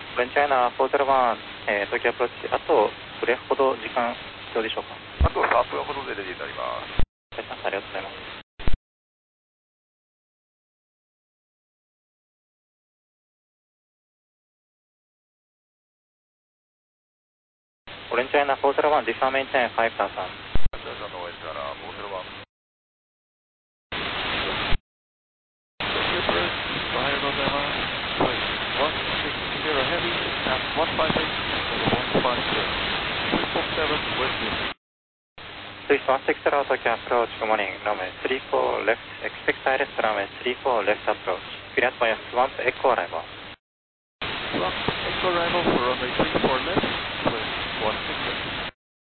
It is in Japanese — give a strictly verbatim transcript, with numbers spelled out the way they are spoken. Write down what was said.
フレンチャイナーフォーゼロワン、えー、東京アプローチ、あとどれほど時間必要でしょうか。 あとさんぷんほどでレディーになります。 お疲れ様です。ありがとうございます。オレンジチャイナフォーゼロワン、ディファーメインテンファイブタウザンド。 フレンチャイナーのオレンジチャイナーフォーゼロワン。 スリーフォーシックスロー東京アプローチ、Good morning, runway three four left, expect direct runway three four left approach, cleared by Swamp Echo arrival. Swamp Echo arrival for runway three four left, with one six.